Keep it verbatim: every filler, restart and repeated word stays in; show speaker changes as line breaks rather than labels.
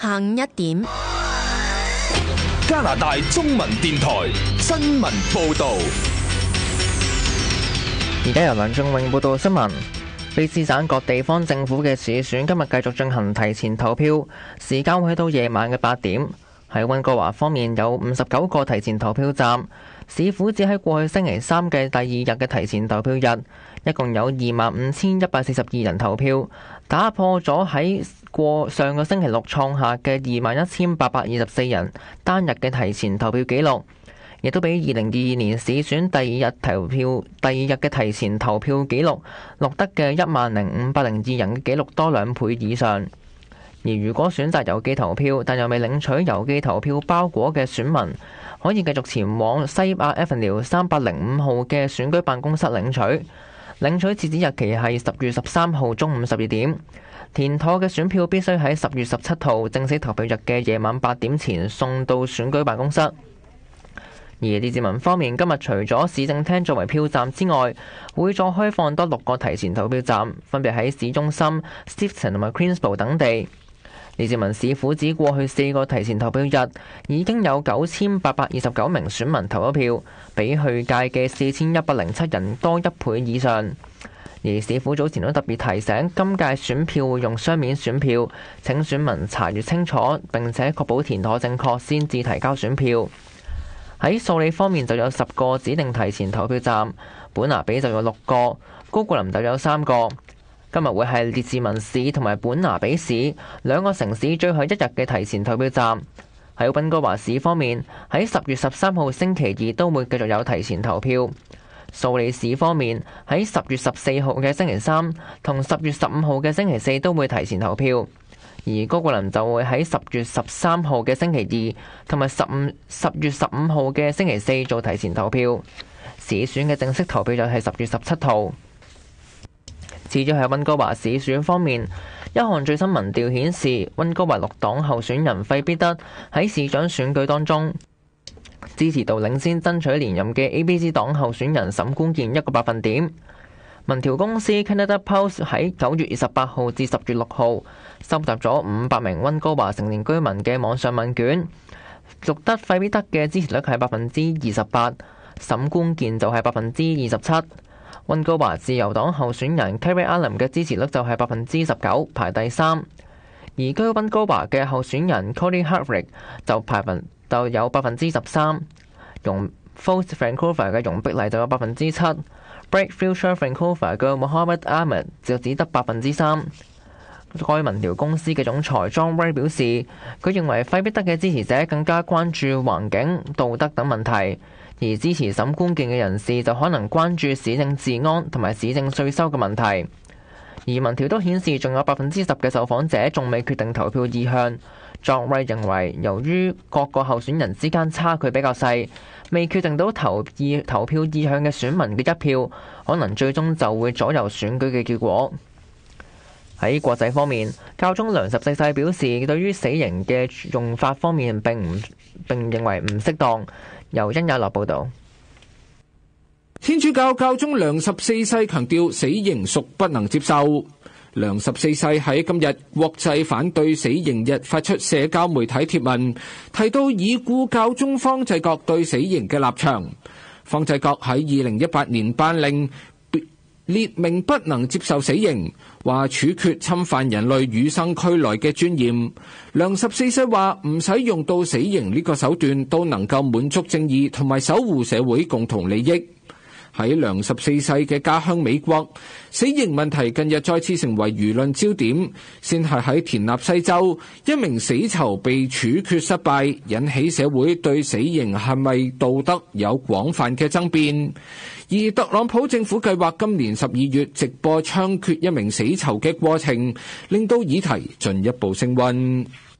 下午一點，
加拿大中文電台新聞報導。
而家由梁仲永報道新聞。卑詩省各地方政府嘅市選今日繼續進行提前投票，時間會去到夜晚嘅八點。喺溫哥華方面有五十九個提前投票站，市府只喺過去星期三嘅第二日嘅提前投票日，一共有二萬五千一百四十二人投票，打破咗喺過上個星期六創下嘅二萬一千八百二十四人單日嘅提前投票紀錄，亦都比二零二二年市選第二日投票第二日嘅提前投票紀錄錄得嘅一萬零五百零二人嘅紀錄多兩倍以上。而如果選擇郵寄投票但又未領取郵寄投票包裹嘅選民，可以繼續前往西亞 Avenue 三百零五號嘅選舉辦公室領取。領取截止日期係十月十三號中午十二點。填妥嘅選票必須喺十月十七號正式投票日嘅夜晚八點前送到選舉辦公室。而列治文方面，今日除咗市政廳作為票站之外，會再開放多六個提前投票站，分別喺市中心、Steveston 同埋 Queensborough 等地。列治文市府指過去四個提前投票日已經有九千八百二十九名選民投咗票，比去屆嘅四千一百零七人多一倍以上。而市府早前都特別提醒，今屆選票會用雙面選票，請選民查閱清楚並且確保填妥正確先至提交選票。喺素里方面就有十個指定提前投票站，本拿比就有六個，高古林就有三個。今日會係列治文市同埋本拿比市兩個城市最後一日嘅提前投票站。喺溫哥華市方面，喺十月十三號星期二都會繼續有提前投票。素里市方面，喺十月十四號嘅星期三同十月十五號嘅星期四都會提前投票。而高古林就會喺十月十三號嘅星期二同埋十五十月十五號嘅星期四做提前投票。市選嘅正式投票就係十月十七號。至於喺溫哥華市選方面，一項最新民調顯示，溫哥華綠黨候選人費必德喺市長選舉當中支持度領先爭取連任嘅 A B C 黨候選人沈觀健一個百分點。民調公司 Canada Post 喺九月二十八號至十月六號收集咗五百名溫哥華成年居民嘅網上問卷，錄得費必德嘅支持率係百分之二十八，沈觀健就係百分之二十七。溫哥華自由黨候選人 Carrie Allen 嘅支持率就係百分之十九，排第三。而居溫哥華嘅候選人 Cody Hartrick 就排分就有百分之十三。容 Vote Vancouver 嘅容碧麗就有百分之七。Break Future Vancouver 嘅 Mohammed Ahmed 就只得百分之三。該民調公司嘅總裁 John Ray 表示，佢認為費必德嘅支持者更加關注環境、道德等問題。而支持沈觀健嘅人士就可能關注市政治安同埋市政稅收嘅問題。而民調都顯示，仲有百分之十嘅受訪者仲未決定投票意向。John Ray 認為，由於各個候選人之間差距比較細，未決定到投意投票意向嘅選民嘅一票，可能最終就會左右選舉嘅結果。喺國際方面，教宗良十四世表示，對於死刑嘅用法方面並唔並認為唔適當。由殷雅樂報道。
天主教教宗良十四世強調死刑屬不能接受。良十四世喺今日國際反對死刑日發出社交媒體貼文，提到已故教宗方濟各對死刑嘅立場。方濟各喺二零一八年頒令列明不能接受死刑，話處決侵犯人類與生俱來嘅尊嚴。良十四世話唔使用到死刑呢個手段都能夠滿足正義同埋守護社會共同利益。喺良十四世嘅家鄉美國，死刑問題近日再次成為輿論焦點。先係喺田納西州，一名死囚被處決失敗，引起社會對死刑係咪道德有廣泛嘅爭辯。而特朗普政府計劃今年十二月直播槍決一名死囚嘅過程，令到議題進一步升溫。